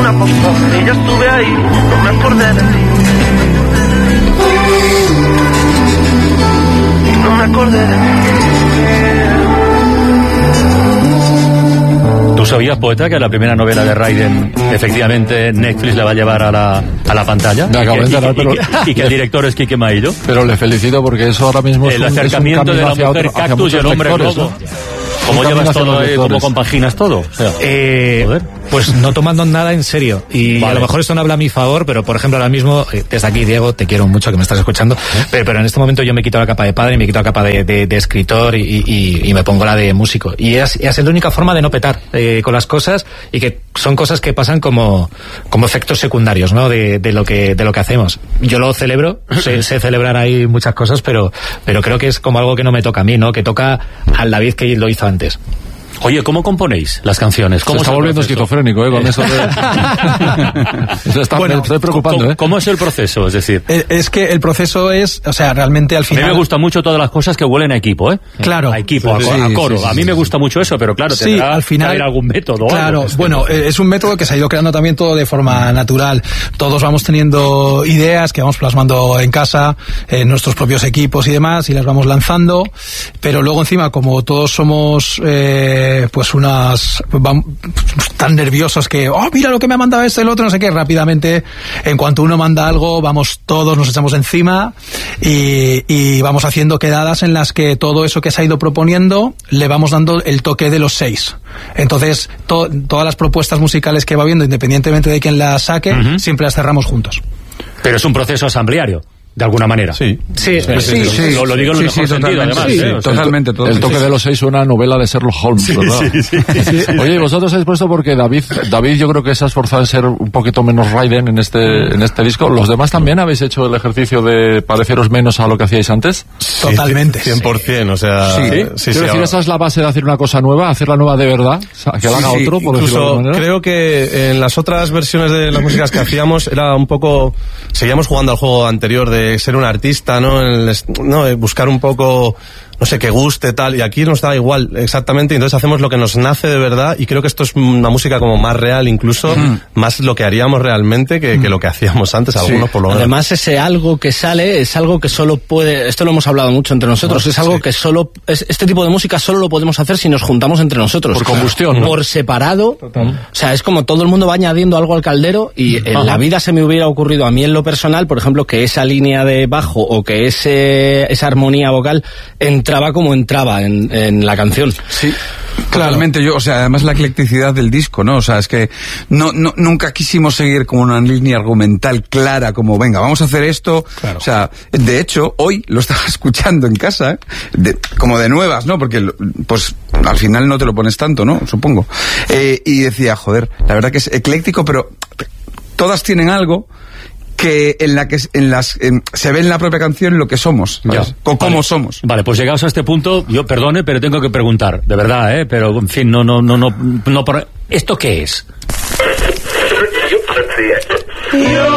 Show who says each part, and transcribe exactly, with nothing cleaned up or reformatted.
Speaker 1: una postal y ya estuve ahí, no me acordé de ti. No me acordé de ti.
Speaker 2: ¿Tú sabías, poeta, que la primera novela de Raiden efectivamente Netflix la va a llevar a la, a la pantalla?
Speaker 3: Me acabo de enterar, pero...
Speaker 2: y, que, y que el director es Quique Maillo.
Speaker 3: Pero le felicito porque eso ahora mismo es
Speaker 2: el
Speaker 3: un,
Speaker 2: acercamiento
Speaker 3: es un
Speaker 2: de la mujer
Speaker 3: otro,
Speaker 2: cactus y el hombre lobo. ¿Cómo llevas todo, eh, cómo compaginas todo? O sea,
Speaker 4: eh, pues no tomando nada en serio. Y vale. A lo mejor esto no habla a mi favor, pero por ejemplo ahora mismo, desde aquí, Diego, te quiero mucho que me estás escuchando, ¿Eh? pero, pero en este momento yo me quito la capa de padre, me quito la capa de, de, de escritor y, y, y me pongo la de músico. Y es, es la única forma de no petar eh, con las cosas, y que son cosas que pasan como, como efectos secundarios, ¿no? De, de lo que, de lo que hacemos. Yo lo celebro, sé, sé celebrar ahí muchas cosas, pero, pero creo que es como algo que no me toca a mí, ¿no? Que toca al David que lo hizo antes.
Speaker 2: Oye, ¿cómo componéis las canciones? ¿Cómo
Speaker 3: se está volviendo esquizofrénico, eh, con eso de... Eso está,
Speaker 2: bueno,
Speaker 3: me estoy preocupando,
Speaker 2: ¿cómo,
Speaker 3: eh.
Speaker 2: ¿Cómo es el proceso? Es decir...
Speaker 5: Es que el proceso es, o sea, realmente al final...
Speaker 2: A mí me gustan mucho todas las cosas que huelen a equipo, ¿eh?
Speaker 5: Claro.
Speaker 2: A equipo, sí, a, a coro. Sí, sí, sí, a mí me gusta mucho eso, pero claro, tendrá
Speaker 5: sí, al final,
Speaker 2: que haber algún método.
Speaker 5: Claro,
Speaker 2: algo.
Speaker 5: bueno, es un método que se ha ido creando también todo de forma natural. Todos vamos teniendo ideas que vamos plasmando en casa, en nuestros propios equipos y demás, y las vamos lanzando, pero luego encima, como todos somos, eh, pues una Van, tan nerviosos que, oh, mira lo que me ha mandado este, el otro, no sé qué, rápidamente, en cuanto uno manda algo, vamos todos, nos echamos encima y, y vamos haciendo quedadas en las que todo eso que se ha ido proponiendo le vamos dando el toque de los seis. Entonces, to, todas las propuestas musicales que va viendo, independientemente de quién las saque, uh-huh. siempre las cerramos juntos.
Speaker 2: Pero es un proceso asambleario. De alguna manera.
Speaker 3: Sí.
Speaker 5: Sí, sí, sí, sí,
Speaker 2: sí. Lo, lo digo en el
Speaker 3: sí,
Speaker 2: mejor
Speaker 3: sí,
Speaker 2: sentido, además.
Speaker 3: Sí,
Speaker 2: ¿eh?
Speaker 3: O sea, totalmente, totalmente. El toque sí, sí. de los seis suena a novela de Sherlock Holmes,
Speaker 2: sí,
Speaker 3: ¿verdad?
Speaker 2: Sí, sí, sí, sí, sí.
Speaker 3: Oye, vosotros habéis puesto porque David, David yo creo que se ha esforzado en ser un poquito menos Raiden en este, en este disco. ¿Los demás también habéis hecho el ejercicio de pareceros menos a lo que hacíais antes?
Speaker 5: Totalmente.
Speaker 6: cien por ciento, o sea...
Speaker 3: Sí,
Speaker 6: sí,
Speaker 3: ¿sí?
Speaker 6: sí,
Speaker 3: Quiero
Speaker 6: sí,
Speaker 3: decir, esa es la base de hacer una cosa nueva, hacerla nueva de verdad, o sea, que la haga
Speaker 6: sí,
Speaker 3: otro, por decirlo de alguna manera.
Speaker 6: Creo que en las otras versiones de las músicas que hacíamos era un poco... Seguíamos jugando al juego anterior de ser un artista, ¿no? El, no, buscar un poco, no sé, que guste, tal, y aquí nos da igual, exactamente, y entonces hacemos lo que nos nace de verdad, y creo que esto es una música como más real, incluso, mm. más lo que haríamos realmente que, que lo que hacíamos antes, sí. algunos por lo menos.
Speaker 7: Además, ese algo que sale es algo que solo puede, esto lo hemos hablado mucho entre nosotros, oh, es algo sí. que solo, es, este tipo de música solo lo podemos hacer si nos juntamos entre nosotros.
Speaker 3: Por combustión, ¿no?
Speaker 7: Por separado, Total. o sea, es como todo el mundo va añadiendo algo al caldero, y en Ajá. la vida se me hubiera ocurrido a mí en lo personal, por ejemplo, que esa línea de bajo, o que ese, esa armonía vocal entraba como entraba en, en la canción.
Speaker 8: Sí, claramente. Yo, o sea, además la eclecticidad del disco, ¿no? O sea, es que no, no nunca quisimos seguir como una línea argumental clara, como venga, vamos a hacer esto. Claro. O sea, de hecho, hoy lo estaba escuchando en casa, ¿eh? de, como de nuevas, ¿no? Porque, pues, al final no te lo pones tanto, ¿no? Supongo. Eh, y decía, joder, la verdad que es ecléctico, pero todas tienen algo que en la que en las en, se ve en la propia canción lo que somos, ¿sabes? O cómo
Speaker 2: vale.
Speaker 8: somos.
Speaker 2: Vale, pues llegados a este punto, yo perdone, pero tengo que preguntar, de verdad, eh, pero en fin, no no no no no por ¿esto qué es?